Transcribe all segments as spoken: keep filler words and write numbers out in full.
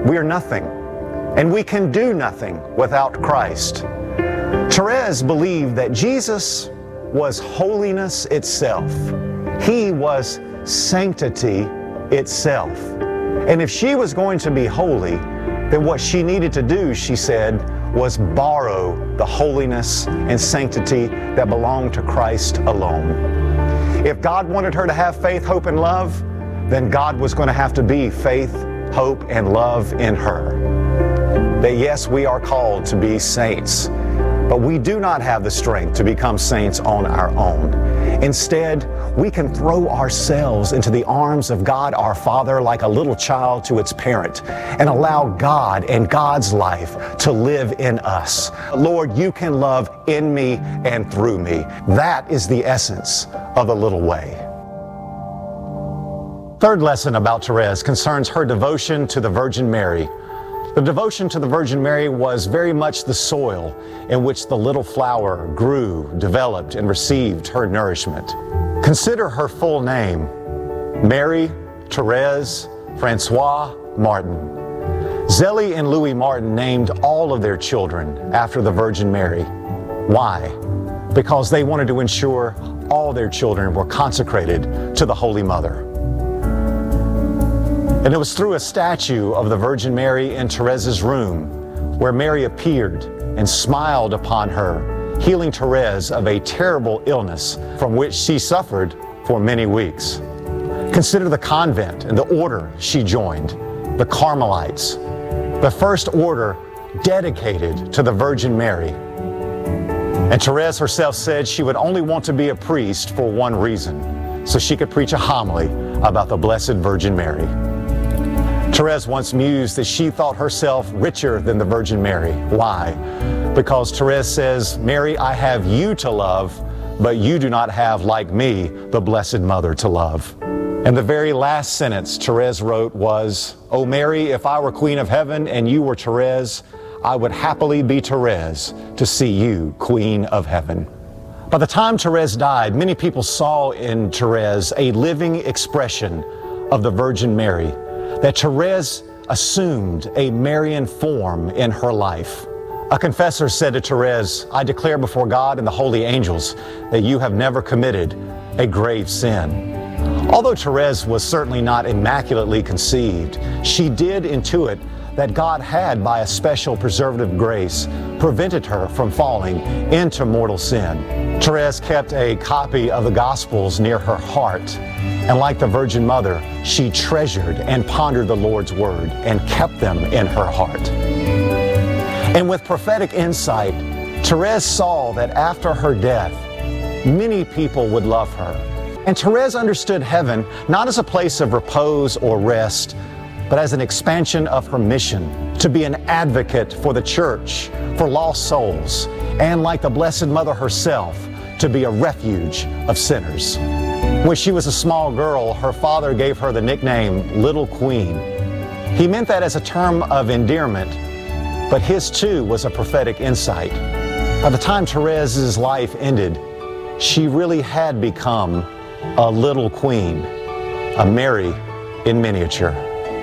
We are nothing, and we can do nothing without Christ. Therese believed that Jesus was holiness itself. He was sanctity itself. And if she was going to be holy, then what she needed to do, she said, was borrow the holiness and sanctity that belonged to Christ alone. If God wanted her to have faith, hope, and love, then God was going to have to be faith, hope, and love in her. That yes, we are called to be saints, but we do not have the strength to become saints on our own. Instead, we can throw ourselves into the arms of God our Father like a little child to its parent and allow God and God's life to live in us. Lord, you can love in me and through me. That is the essence of the little way. Third lesson about Therese concerns her devotion to the Virgin Mary. The devotion to the Virgin Mary was very much the soil in which the little flower grew, developed, and received her nourishment. Consider her full name, Mary Therese Francois Martin. Zélie and Louis Martin named all of their children after the Virgin Mary. Why? Because they wanted to ensure all their children were consecrated to the Holy Mother. And it was through a statue of the Virgin Mary in Therese's room where Mary appeared and smiled upon her, healing Therese of a terrible illness from which she suffered for many weeks. Consider the convent and the order she joined, the Carmelites, the first order dedicated to the Virgin Mary. And Therese herself said she would only want to be a priest for one reason, so she could preach a homily about the Blessed Virgin Mary. Therese once mused that she thought herself richer than the Virgin Mary. Why? Because Therese says, Mary, I have you to love, but you do not have, like me, the Blessed Mother to love. And the very last sentence Therese wrote was, O Mary, if I were Queen of Heaven and you were Therese, I would happily be Therese to see you Queen of Heaven. By the time Therese died, many people saw in Therese a living expression of the Virgin Mary, that Therese assumed a Marian form in her life. A confessor said to Therese, I declare before God and the holy angels that you have never committed a grave sin. Although Therese was certainly not immaculately conceived, she did intuit that God had, by a special preservative grace, prevented her from falling into mortal sin. Therese kept a copy of the Gospels near her heart, and like the Virgin Mother, she treasured and pondered the Lord's Word and kept them in her heart. And with prophetic insight, Therese saw that after her death, many people would love her. And Therese understood heaven not as a place of repose or rest, but as an expansion of her mission to be an advocate for the church, for lost souls, and like the Blessed Mother herself, to be a refuge of sinners. When she was a small girl, her father gave her the nickname Little Queen. He meant that as a term of endearment, but his too was a prophetic insight. By the time Therese's life ended, she really had become a little queen, a Mary in miniature.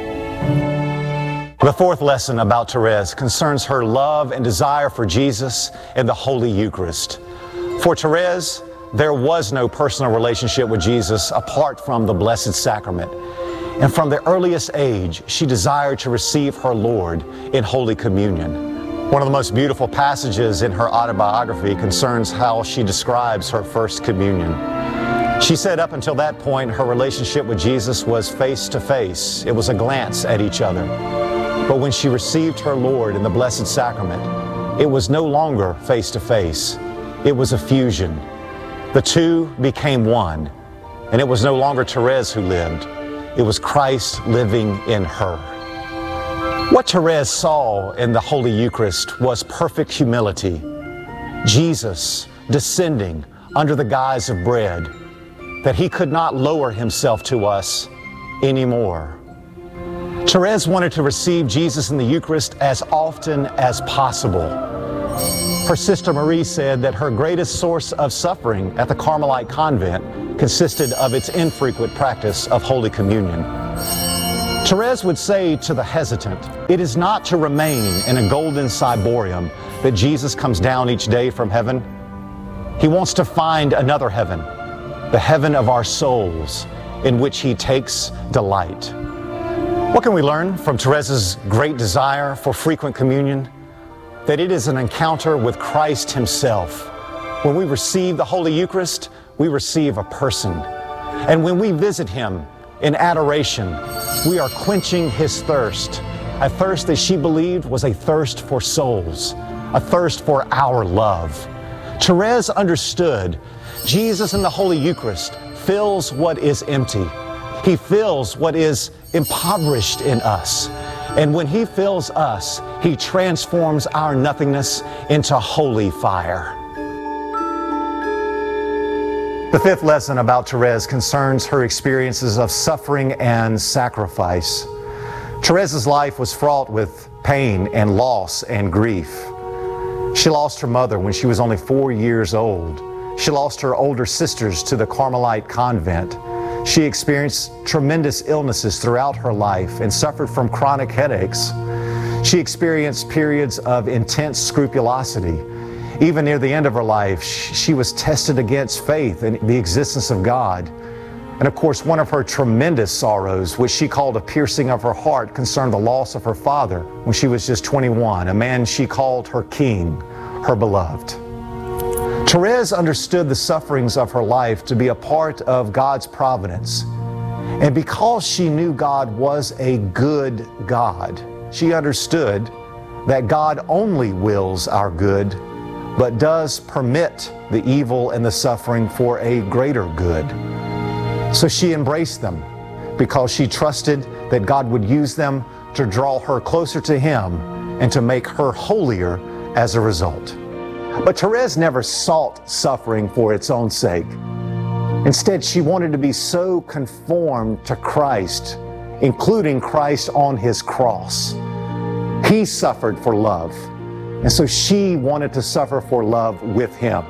The fourth lesson about Therese concerns her love and desire for Jesus and the Holy Eucharist. For Therese, there was no personal relationship with Jesus apart from the Blessed Sacrament. And from the earliest age, she desired to receive her Lord in Holy Communion. One of the most beautiful passages in her autobiography concerns how she describes her first communion. She said up until that point, her relationship with Jesus was face to face. It was a glance at each other. But when she received her Lord in the Blessed Sacrament, it was no longer face to face. It was a fusion. The two became one, and it was no longer Therese who lived. It was Christ living in her. What Therese saw in the Holy Eucharist was perfect humility. Jesus descending under the guise of bread, that he could not lower himself to us anymore. Therese wanted to receive Jesus in the Eucharist as often as possible. Her sister Marie said that her greatest source of suffering at the Carmelite convent consisted of its infrequent practice of Holy Communion. Therese would say to the hesitant, it is not to remain in a golden ciborium that Jesus comes down each day from heaven. He wants to find another heaven, the heaven of our souls, in which He takes delight. What can we learn from Therese's great desire for frequent communion? That it is an encounter with Christ Himself. When we receive the Holy Eucharist, we receive a person. And when we visit Him in adoration, we are quenching His thirst, a thirst that she believed was a thirst for souls, a thirst for our love. Therese understood Jesus in the Holy Eucharist fills what is empty. He fills what is impoverished in us. And when He fills us, He transforms our nothingness into holy fire. The fifth lesson about Therese concerns her experiences of suffering and sacrifice. Therese's life was fraught with pain and loss and grief. She lost her mother when she was only four years old. She lost her older sisters to the Carmelite convent. She experienced tremendous illnesses throughout her life and suffered from chronic headaches. She experienced periods of intense scrupulosity. Even near the end of her life, she was tested against faith and the existence of God. And of course, one of her tremendous sorrows, which she called a piercing of her heart, concerned the loss of her father when she was just twenty-one, a man she called her king, her beloved. Therese understood the sufferings of her life to be a part of God's providence. And because she knew God was a good God, she understood that God only wills our good, but does permit the evil and the suffering for a greater good. So she embraced them because she trusted that God would use them to draw her closer to Him and to make her holier as a result. But Therese never sought suffering for its own sake. Instead, she wanted to be so conformed to Christ, including Christ on His cross. He suffered for love. And so she wanted to suffer for love with Him.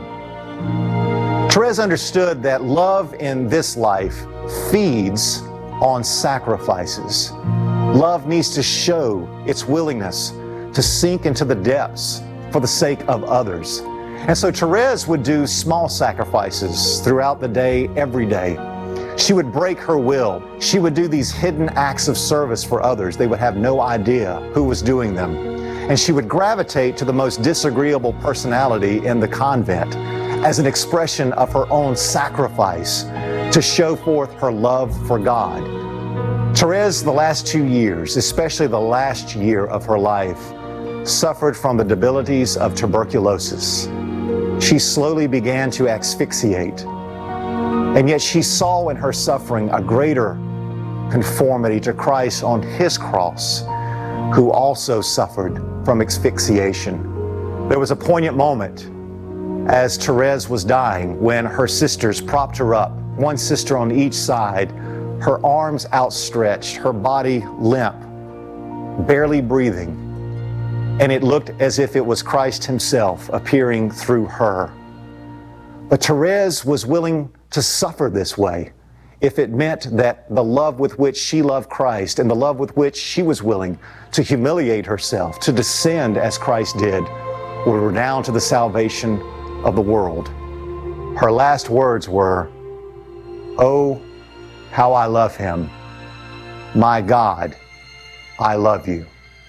Therese understood that love in this life feeds on sacrifices. Love needs to show its willingness to sink into the depths for the sake of others. And so Therese would do small sacrifices throughout the day, every day. She would break her will. She would do these hidden acts of service for others. They would have no idea who was doing them. And she would gravitate to the most disagreeable personality in the convent as an expression of her own sacrifice to show forth her love for God. Therese, the last two years, especially the last year of her life, suffered from the debilities of tuberculosis. She slowly began to asphyxiate, and yet she saw in her suffering a greater conformity to Christ on His cross, who also suffered from asphyxiation. There was a poignant moment as Therese was dying when her sisters propped her up, one sister on each side, her arms outstretched, her body limp, barely breathing. And it looked as if it was Christ Himself appearing through her. But Therese was willing to suffer this way if it meant that the love with which she loved Christ and the love with which she was willing to humiliate herself, to descend as Christ did, would redound to the salvation of the world. Her last words were, "Oh, how I love Him. My God, I love you."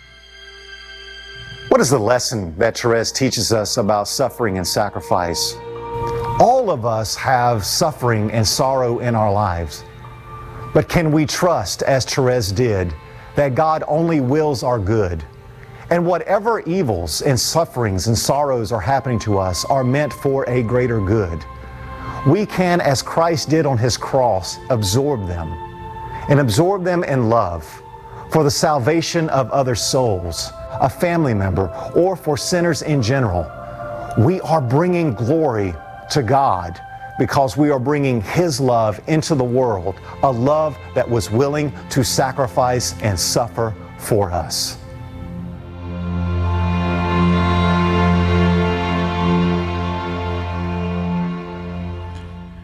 What is the lesson that Therese teaches us about suffering and sacrifice? All of us have suffering and sorrow in our lives. But can we trust, as Therese did, that God only wills our good? And whatever evils and sufferings and sorrows are happening to us are meant for a greater good. We can, as Christ did on His cross, absorb them, and absorb them in love for the salvation of other souls, a family member, or for sinners in general. We are bringing glory to God because we are bringing His love into the world, a love that was willing to sacrifice and suffer for us.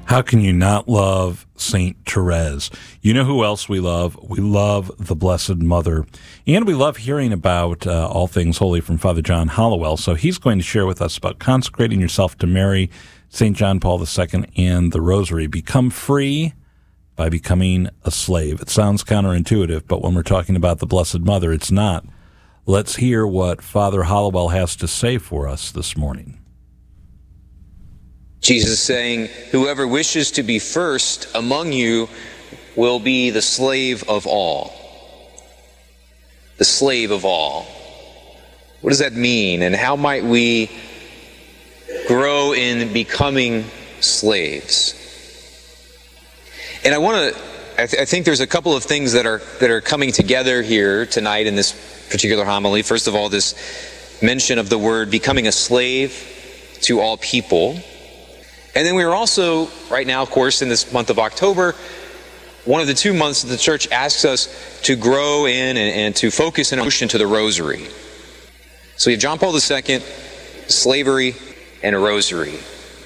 How can you not love Saint Therese? You know who else we love? We love the Blessed Mother. And we love hearing about uh, all things holy from Father John Hollowell. So he's going to share with us about consecrating yourself to Mary, Saint John Paul the Second, and the Rosary. Become free by becoming a slave. It sounds counterintuitive, but when we're talking about the Blessed Mother, it's not. Let's hear what Father Hollowell has to say for us this morning. Jesus saying, whoever wishes to be first among you will be the slave of all. The slave of all. What does that mean? And how might we grow in becoming slaves? And I want to, I, th- I think there's a couple of things that are that are coming together here tonight in this particular homily. First of all, this mention of the word becoming a slave to all people. And then we are also, right now, of course, in this month of October, one of the two months that the Church asks us to grow in and, and to focus in devotion to the Rosary. So we have John Paul the Second, slavery, and a Rosary.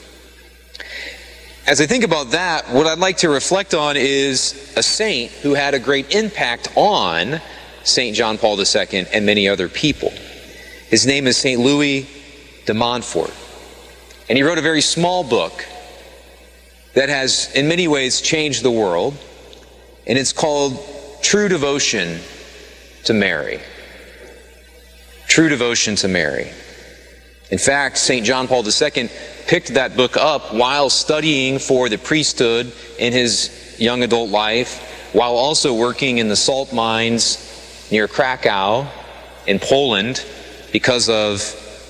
As I think about that, what I'd like to reflect on is a saint who had a great impact on Saint John Paul the Second and many other people. His name is Saint Louis de Montfort. And he wrote a very small book that has, in many ways, changed the world. And it's called True Devotion to Mary. True Devotion to Mary. In fact, Saint John Paul the Second picked that book up while studying for the priesthood in his young adult life, while also working in the salt mines near Krakow in Poland because of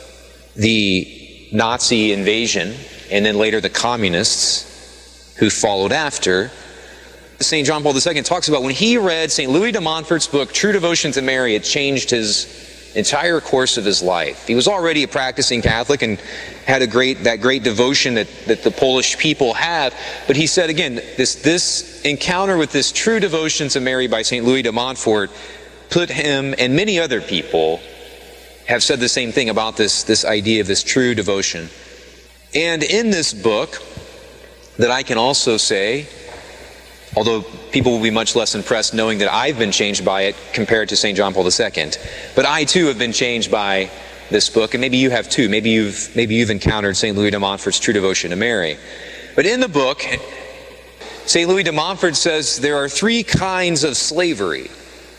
the Nazi invasion, and then later the communists who followed after. Saint John Paul the Second talks about when he read Saint Louis de Montfort's book, True Devotion to Mary, it changed his entire course of his life. He was already a practicing Catholic and had a great that great devotion that, that the Polish people have. But he said again, this, this encounter with this true devotion to Mary by Saint Louis de Montfort put him and many other people have said the same thing about this, this idea of this true devotion. And in this book, that I can also say, although people will be much less impressed knowing that I've been changed by it compared to Saint John Paul the Second, but I too have been changed by this book, and maybe you have too. Maybe you've, maybe you've encountered Saint Louis de Montfort's True Devotion to Mary. But in the book, Saint Louis de Montfort says there are three kinds of slavery.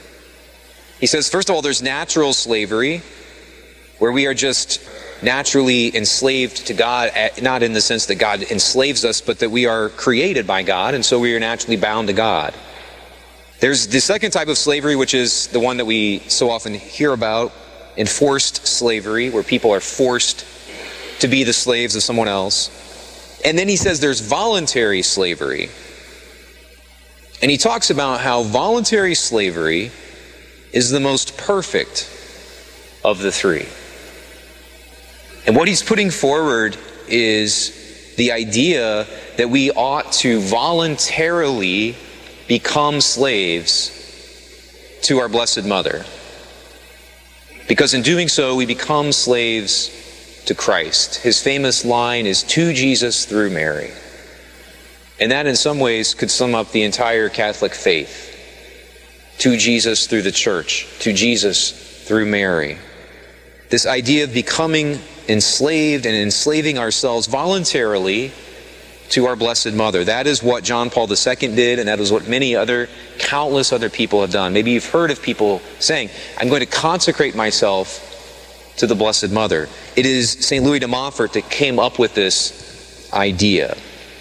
He says, first of all, there's natural slavery, where we are just naturally enslaved to God, not in the sense that God enslaves us, but that we are created by God, and so we are naturally bound to God. There's the second type of slavery, which is the one that we so often hear about, enforced slavery, where people are forced to be the slaves of someone else. And then he says there's voluntary slavery. And he talks about how voluntary slavery is the most perfect of the three. And what he's putting forward is the idea that we ought to voluntarily become slaves to our Blessed Mother. Because in doing so, we become slaves to Christ. His famous line is, to Jesus through Mary. And that in some ways could sum up the entire Catholic faith. To Jesus through the Church. To Jesus through Mary. This idea of becoming enslaved and enslaving ourselves voluntarily to our Blessed Mother. That is what John Paul the Second did, and that is what many other, countless other people have done. Maybe you've heard of people saying, I'm going to consecrate myself to the Blessed Mother. It is Saint Louis de Montfort that came up with this idea.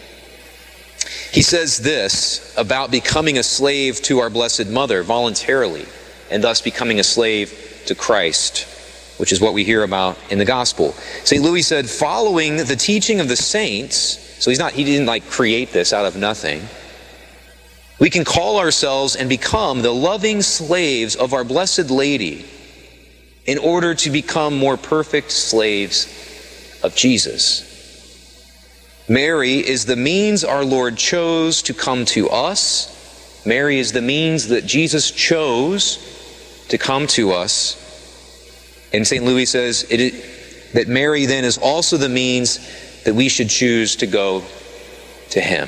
He says this about becoming a slave to our Blessed Mother voluntarily, and thus becoming a slave to Christ, which is what we hear about in the Gospel. Saint Louis said, following the teaching of the saints, so he's not, he didn't like create this out of nothing, we can call ourselves and become the loving slaves of our Blessed Lady in order to become more perfect slaves of Jesus. Mary is the means our Lord chose to come to us. Mary is the means that Jesus chose to come to us. And Saint Louis says it is, that Mary then is also the means that we should choose to go to him.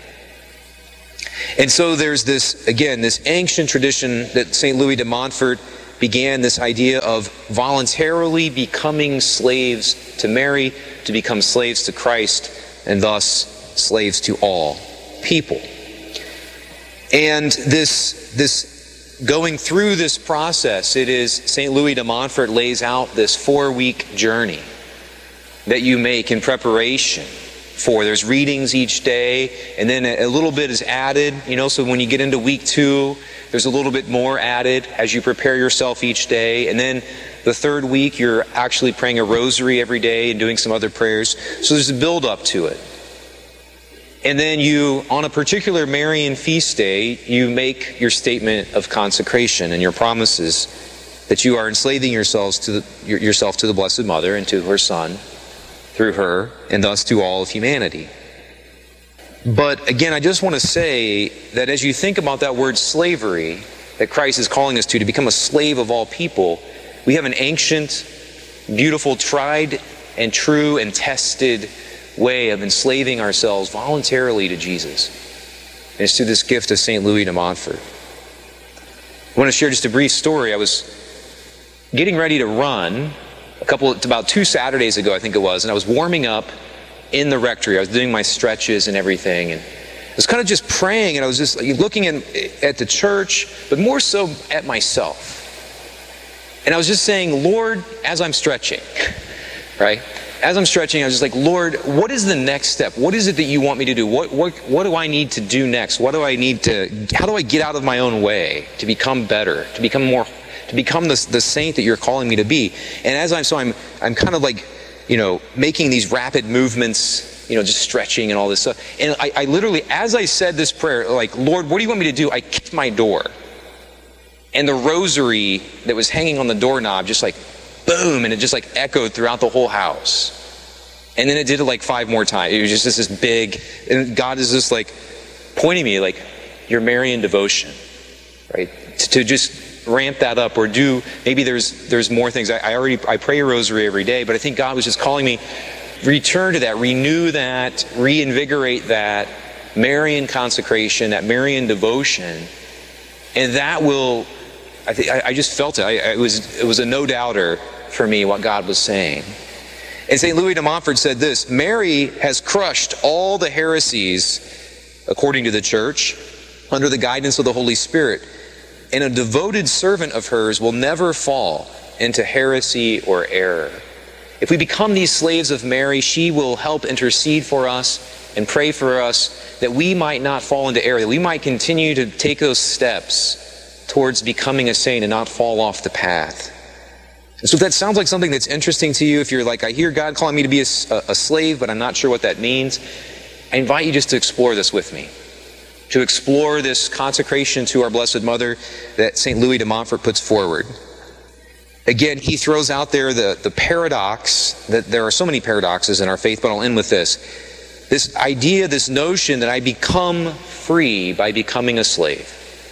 And so there's this, again, this ancient tradition that Saint Louis de Montfort began, this idea of voluntarily becoming slaves to Mary, to become slaves to Christ, and thus slaves to all people. And this, this going through this process, it is Saint Louis de Montfort lays out this four-week journey that you make in preparation for. There's readings each day, and then a little bit is added, you know, so when you get into week two, there's a little bit more added as you prepare yourself each day. And then the third week, you're actually praying a rosary every day and doing some other prayers. So there's a build up to it. And then you, on a particular Marian feast day, you make your statement of consecration and your promises that you are enslaving yourselves to the, yourself to the Blessed Mother and to her Son through her, and thus to all of humanity. But again, I just want to say that as you think about that word slavery that Christ is calling us to, to become a slave of all people, we have an ancient, beautiful, tried and true and tested way of enslaving ourselves voluntarily to Jesus. And it's through this gift of Saint Louis de Montfort. I want to share just a brief story. I was getting ready to run a couple, about two Saturdays ago, I think it was, and I was warming up in the rectory. I was doing my stretches and everything, and I was kind of just praying, and I was just looking in, at the church, but more so at myself. And I was just saying, Lord, as I'm stretching, right? As I'm stretching, I was just like, Lord, what is the next step? What is it that you want me to do? What, what, what do I need to do next? What do I need to, how do I get out of my own way to become better, to become more, to become the, the saint that you're calling me to be? And as I'm, so I'm, I'm kind of like, you know, making these rapid movements, you know, just stretching and all this stuff. And I, I literally, as I said this prayer, like, Lord, what do you want me to do? I kicked my door. And the rosary that was hanging on the doorknob just like, boom, and it just like echoed throughout the whole house. And then it did it like five more times. It was just this big, and God is just like pointing me like, your Marian devotion, right? To, to just ramp that up, or do, maybe there's there's more things. I, I already, I pray a rosary every day, but I think God was just calling me, return to that, renew that, reinvigorate that Marian consecration, that Marian devotion, and that will, I think, I, I just felt it. I, I, it was, it was a no-doubter for me what God was saying. And Saint Louis de Montfort said this: Mary has crushed all the heresies, according to the Church, under the guidance of the Holy Spirit, and a devoted servant of hers will never fall into heresy or error. If we become these slaves of Mary, she will help intercede for us and pray for us that we might not fall into error, that we might continue to take those steps towards becoming a saint and not fall off the path. And so if that sounds like something that's interesting to you, if you're like, I hear God calling me to be a, a slave, but I'm not sure what that means, I invite you just to explore this with me. To explore this consecration to our Blessed Mother that Saint Louis de Montfort puts forward. Again, he throws out there the, the paradox, that there are so many paradoxes in our faith, but I'll end with this. This idea, this notion that I become free by becoming a slave.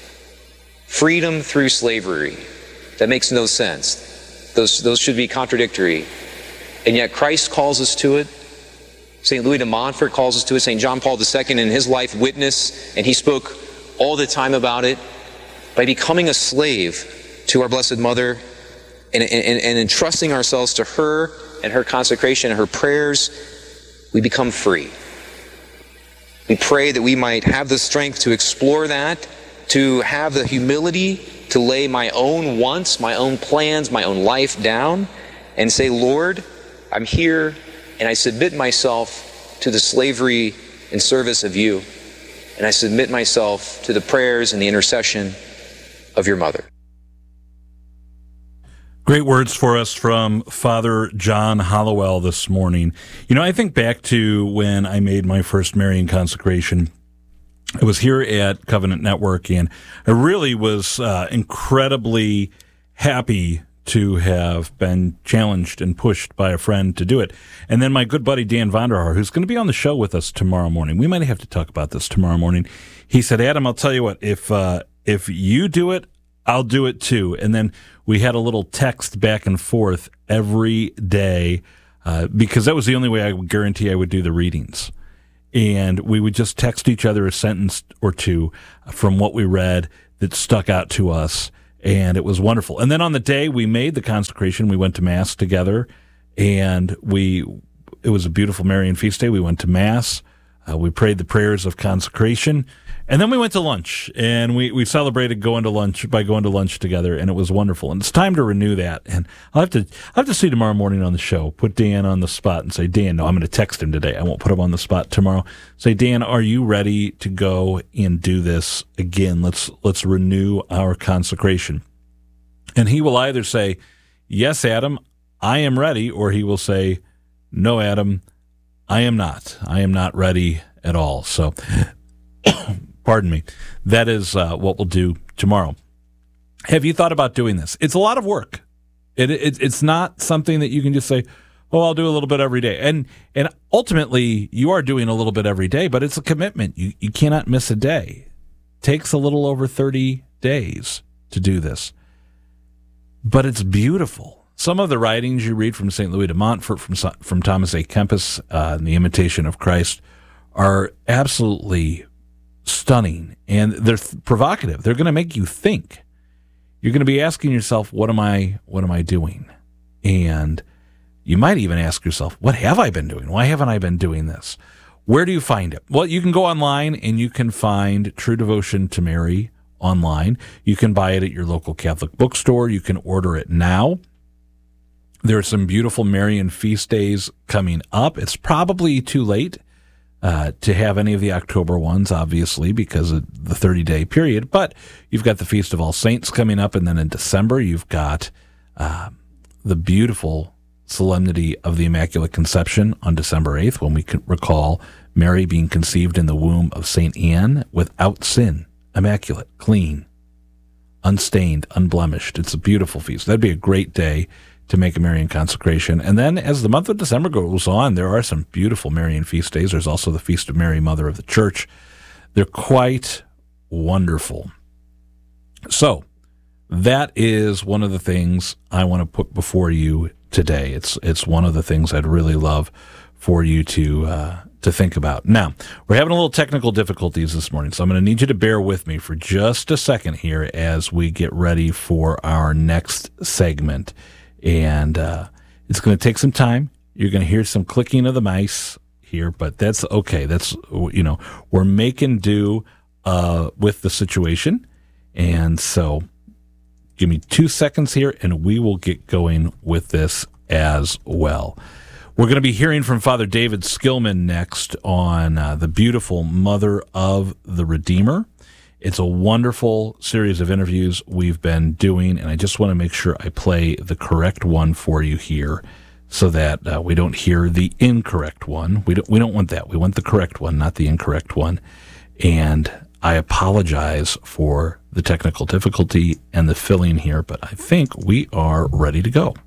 Freedom through slavery. That makes no sense. Those, those should be contradictory. And yet Christ calls us to it. Saint Louis de Montfort calls us to it. Saint John Paul the Second in his life witnessed, and he spoke all the time about it. By becoming a slave to our Blessed Mother and, and, and entrusting ourselves to her and her consecration and her prayers, we become free. We pray that we might have the strength to explore that, to have the humility to lay my own wants, my own plans, my own life down, and say, Lord, I'm here, and I submit myself to the slavery and service of you, and I submit myself to the prayers and the intercession of your mother. Great words for us from Father John Hollowell this morning. You know, I think back to when I made my first Marian consecration. I was here at Covenant Network, and I really was uh, incredibly happy to have been challenged and pushed by a friend to do it. And then my good buddy Dan Vonderhaar, who's going to be on the show with us tomorrow morning, we might have to talk about this tomorrow morning. He said, Adam, I'll tell you what, if uh, if you do it, I'll do it too. And then we had a little text back and forth every day uh, because that was the only way I would guarantee I would do the readings. and we would just text each other a sentence or two from what we read that stuck out to us, and it was wonderful. And then on the day we made the consecration, we went to Mass together, and we it was a beautiful Marian feast day. We went to Mass, uh, we prayed the prayers of consecration, and then we went to lunch, and we, we celebrated going to lunch by going to lunch together, and it was wonderful. And it's time to renew that. And I'll have to I'll have to see tomorrow morning on the show, put Dan on the spot and say, Dan, no, I'm going to text him today. I won't put him on the spot tomorrow. Say, Dan, are you ready to go and do this again? Let's let's renew our consecration. And he will either say, yes, Adam, I am ready, or he will say, no, Adam, I am not. I am not ready at all. So pardon me. That is uh, what we'll do tomorrow. Have you thought about doing this? It's a lot of work. It, it, it's not something that you can just say, oh, I'll do a little bit every day. And and ultimately, you are doing a little bit every day, but it's a commitment. You, you cannot miss a day. It takes a little over thirty days to do this. But it's beautiful. Some of the writings you read from Saint Louis de Montfort, from, from Thomas A. Kempis, uh, in The Imitation of Christ, are absolutely stunning, and they're th- provocative. They're going to make you think. You're going to be asking yourself, what am I, what am I doing? And you might even ask yourself, what have I been doing? Why haven't I been doing this? Where do you find it? Well, you can go online and you can find True Devotion to Mary online. You can buy it at your local Catholic bookstore. You can order it now. There are some beautiful Marian feast days coming up. It's probably too late uh, to have any of the October ones, obviously, because of the thirty-day period. But you've got the Feast of All Saints coming up, and then in December you've got uh, the beautiful Solemnity of the Immaculate Conception on December eighth, when we can recall Mary being conceived in the womb of Saint Anne without sin, immaculate, clean, unstained, unblemished. It's a beautiful feast. That'd be a great day to make a Marian consecration. And then as the month of December goes on, there are some beautiful Marian feast days. There's also the Feast of Mary, Mother of the Church. They're quite wonderful. So that is one of the things I want to put before you today. It's it's one of the things I'd really love for you to uh, to think about. Now, we're having a little technical difficulties this morning, so I'm going to need you to bear with me for just a second here as we get ready for our next segment. And uh, it's going to take some time. You're going to hear some clicking of the mice here, but that's okay. That's, you know, we're making do uh, with the situation. And so give me two seconds here, and we will get going with this as well. We're going to be hearing from Father David Skillman next on uh, the beautiful Mother of the Redeemer. It's a wonderful series of interviews we've been doing, and I just want to make sure I play the correct one for you here so that uh, we don't hear the incorrect one. We don't, we don't want that. We want the correct one, not the incorrect one. And I apologize for the technical difficulty and the filling here, but I think we are ready to go.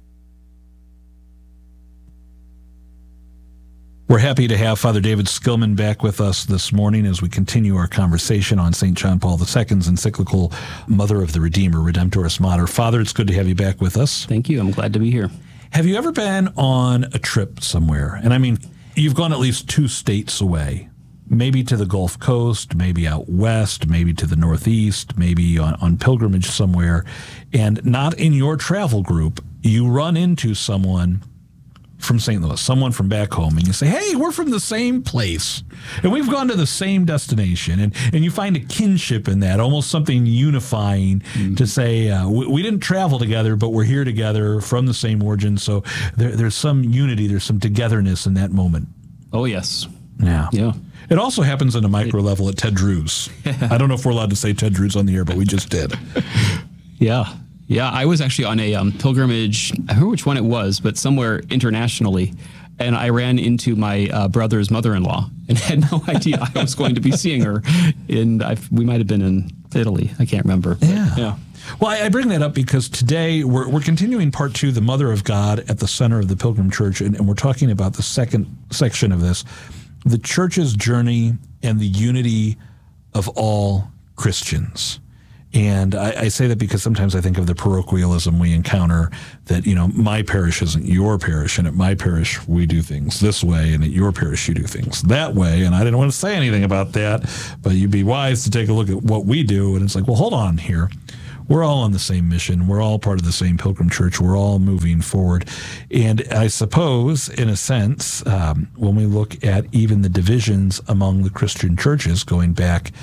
We're happy to have Father David Skillman back with us this morning as we continue our conversation on Saint John Paul the Second's encyclical Mother of the Redeemer, Redemptoris Mater. Father, it's good to have you back with us. Thank you. I'm glad to be here. Have you ever been on a trip somewhere? And I mean, you've gone at least two states away, maybe to the Gulf Coast, maybe out west, maybe to the Northeast, maybe on, on pilgrimage somewhere, and not in your travel group, you run into someone from Saint Louis, someone from back home, and you say, hey, we're from the same place, and we've gone to the same destination, and, and you find a kinship in that, almost something unifying mm-hmm. to say, uh, we, we didn't travel together, but we're here together from the same origin, so there, there's some unity, there's some togetherness in that moment. Oh, yes. Yeah. Yeah. It also happens on a micro level at Ted Drew's. I don't know if we're allowed to say Ted Drew's on the air, but we just did. Yeah. Yeah, I was actually on a um, pilgrimage, I remember which one it was, but somewhere internationally, and I ran into my uh, brother's mother-in-law and had no idea I was going to be seeing her. And I've, we might have been in Italy. I can't remember. But, yeah. yeah. Well, I, I bring that up because today we're, we're continuing part two, the Mother of God at the center of the Pilgrim Church, and, and we're talking about the second section of this, the Church's journey and the unity of all Christians. And I, I say that because sometimes I think of the parochialism we encounter, that, you know, my parish isn't your parish, and at my parish we do things this way, and at your parish you do things that way. And I didn't want to say anything about that, but you'd be wise to take a look at what we do. And it's like, well, hold on here. We're all on the same mission. We're all part of the same Pilgrim Church. We're all moving forward. And I suppose, in a sense, um, when we look at even the divisions among the Christian churches, going back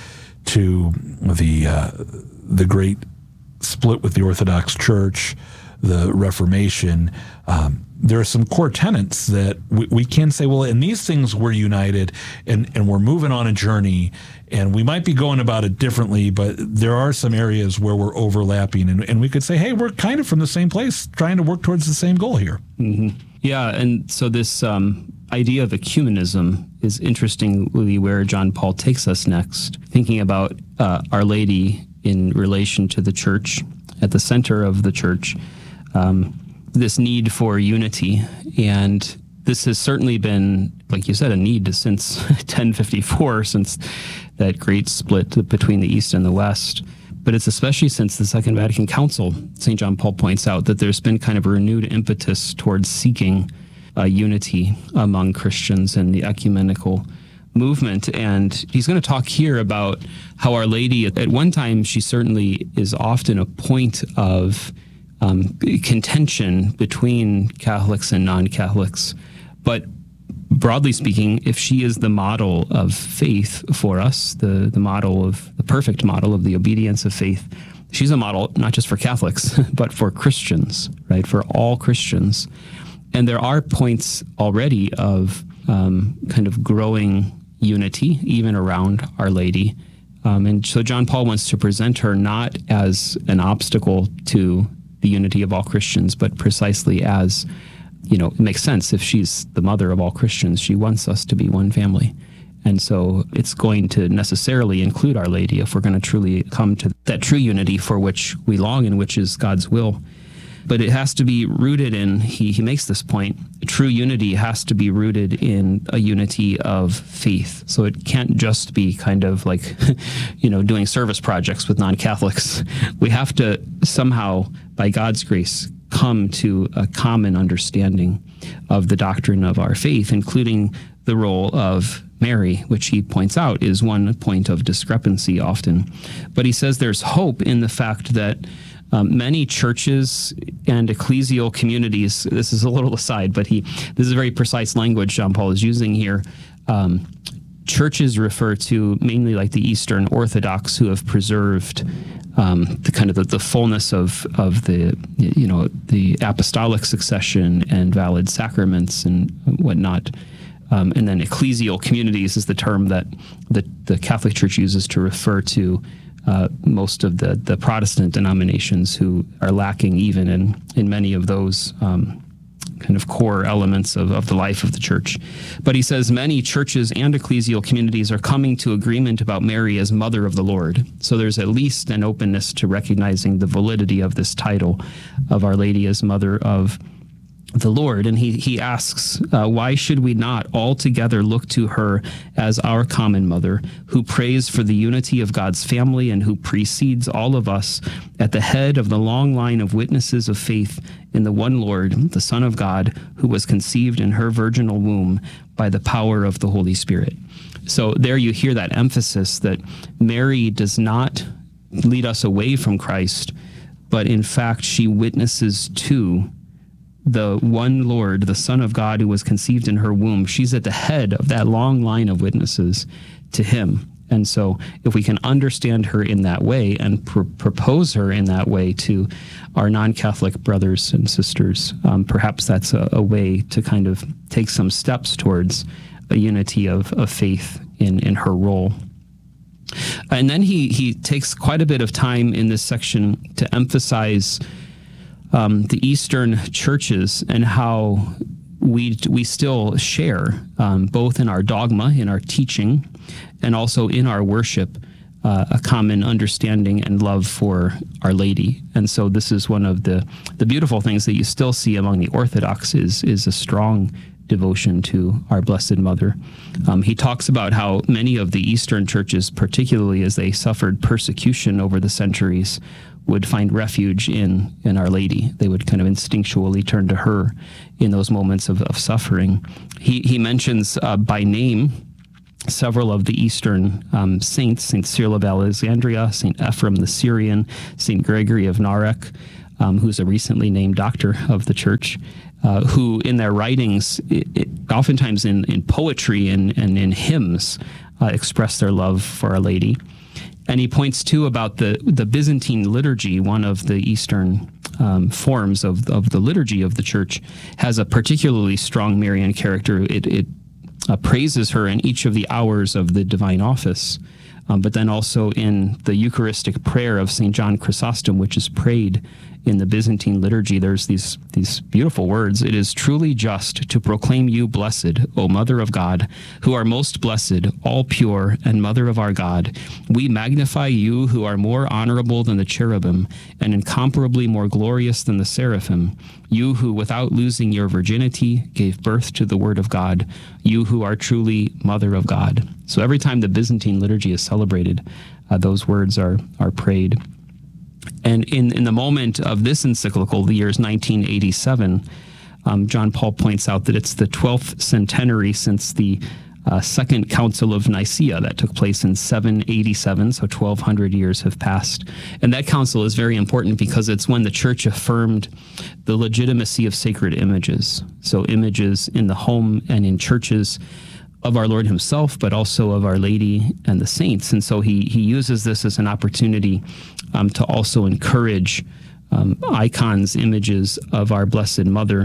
to the uh, the great split with the Orthodox Church, the Reformation, um, there are some core tenets that we, we can say, well, in these things we're united, and, and we're moving on a journey, and we might be going about it differently, but there are some areas where we're overlapping, and, and we could say, hey, we're kind of from the same place, trying to work towards the same goal here. Mm-hmm. Yeah, and so this um, idea of ecumenism is interestingly where John Paul takes us next, thinking about uh, Our Lady in relation to the church, at the center of the church, um, this need for unity. And this has certainly been, like you said, a need since ten fifty-four, since that great split between the East and the West. But it's especially since the Second Vatican Council, Saint John Paul points out that there's been kind of a renewed impetus towards seeking uh, unity among Christians and the ecumenical movement. And he's going to talk here about how Our Lady, at one time, she certainly is often a point of um, contention between Catholics and non-Catholics. But broadly speaking, if she is the model of faith for us, the, the model of the perfect model of the obedience of faith, she's a model not just for Catholics, but for Christians, right? For all Christians. And there are points already of um, kind of growing unity, even around Our Lady. Um, and so John Paul wants to present her not as an obstacle to the unity of all Christians, but precisely as, you know, it makes sense. If she's the mother of all Christians, she wants us to be one family. And so it's going to necessarily include Our Lady if we're going to truly come to that true unity for which we long and which is God's will. But it has to be rooted in, he, he makes this point, true unity has to be rooted in a unity of faith. So it can't just be kind of like, you know, doing service projects with non-Catholics. We have to somehow, by God's grace, come to a common understanding of the doctrine of our faith, including the role of Mary, which he points out is one point of discrepancy often. But he says there's hope in the fact that Um, many churches and ecclesial communities, this is a little aside, but he this is very precise language John Paul is using here. Um, churches refer to mainly like the Eastern Orthodox, who have preserved um, the kind of the, the fullness of of the you know the apostolic succession and valid sacraments and whatnot. Um, and then ecclesial communities is the term that the, the Catholic Church uses to refer to Uh, most of the, the Protestant denominations, who are lacking even in, in many of those um, kind of core elements of, of the life of the church. But he says many churches and ecclesial communities are coming to agreement about Mary as Mother of the Lord. So there's at least an openness to recognizing the validity of this title of Our Lady as Mother of the Lord. And he, he asks, uh, why should we not all together look to her as our common mother, who prays for the unity of God's family and who precedes all of us at the head of the long line of witnesses of faith in the one Lord, the Son of God, who was conceived in her virginal womb by the power of the Holy Spirit. So there you hear that emphasis that Mary does not lead us away from Christ, but in fact, she witnesses to the one Lord, the Son of God, who was conceived in her womb. She's at the head of that long line of witnesses to him. And so if we can understand her in that way and pr- propose her in that way to our non-Catholic brothers and sisters, um, perhaps that's a, a way to kind of take some steps towards a unity of, of faith in, in her role. And then he, he takes quite a bit of time in this section to emphasize Um, the Eastern churches and how we we still share, um, both in our dogma, in our teaching, and also in our worship, uh, a common understanding and love for Our Lady. And so this is one of the, the beautiful things that you still see among the Orthodox is, is a strong devotion to our Blessed Mother. Um, he talks about how many of the Eastern churches, particularly as they suffered persecution over the centuries, would find refuge in, in Our Lady. They would kind of instinctually turn to her in those moments of, of suffering. He, he mentions uh, by name several of the Eastern um, saints, Saint Cyril of Alexandria, Saint Ephrem the Syrian, Saint Gregory of Narek, um, who's a recently named doctor of the church, uh, who in their writings, it, it, oftentimes in, in poetry and, and in hymns, uh, express their love for Our Lady. And he points, too, about the, the Byzantine liturgy, one of the Eastern um, forms of, of the liturgy of the church, has a particularly strong Marian character. It, it uh, praises her in each of the hours of the divine office, um, but then also in the Eucharistic prayer of Saint John Chrysostom, which is prayed in the Byzantine liturgy. There's these these beautiful words. It is truly just to proclaim you blessed, O Mother of God, who are most blessed, all pure, and Mother of our God. We magnify you who are more honorable than the cherubim, and incomparably more glorious than the seraphim. You who, without losing your virginity, gave birth to the Word of God. You who are truly Mother of God. So every time the Byzantine liturgy is celebrated, uh, those words are are prayed. And in, in the moment of this encyclical, the year is nineteen eighty-seven, um, John Paul points out that it's the twelfth centenary since the uh, Second Council of Nicaea that took place in seven eighty-seven, so twelve hundred years have passed. And that council is very important because it's when the Church affirmed the legitimacy of sacred images. So images in the home and in churches of our Lord himself, but also of Our Lady and the saints. And so he he uses this as an opportunity um, to also encourage um, icons, images of our Blessed Mother,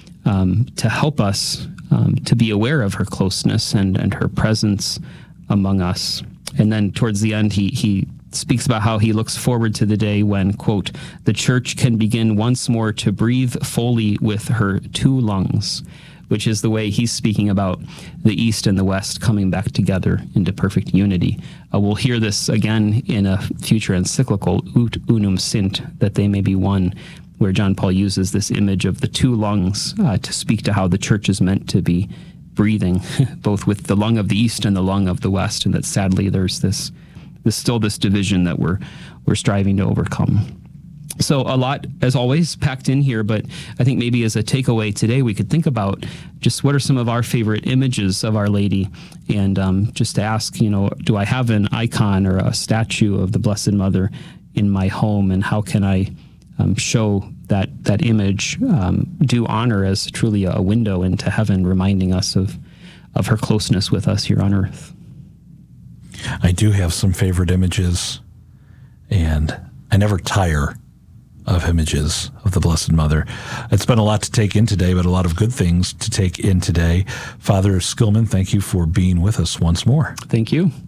um, to help us um, to be aware of her closeness and, and her presence among us. And then towards the end, he he speaks about how he looks forward to the day when, quote, the Church can begin once more to breathe fully with her two lungs, which is the way he's speaking about the East and the West coming back together into perfect unity. Uh, we'll hear this again in a future encyclical, Ut Unum Sint, that they may be one, where John Paul uses this image of the two lungs uh, to speak to how the Church is meant to be breathing, both with the lung of the East and the lung of the West, and that sadly there's this, there's still this division that we're we're striving to overcome. So a lot, as always, packed in here, but I think maybe as a takeaway today, we could think about just what are some of our favorite images of Our Lady, and um, just to ask, you know, do I have an icon or a statue of the Blessed Mother in my home, and how can I um, show that that image um, due honor as truly a window into heaven, reminding us of, of her closeness with us here on earth? I do have some favorite images, and I never tire of images of the Blessed Mother. It's been a lot to take in today, but a lot of good things to take in today. Father Skillman, thank you for being with us once more. Thank you.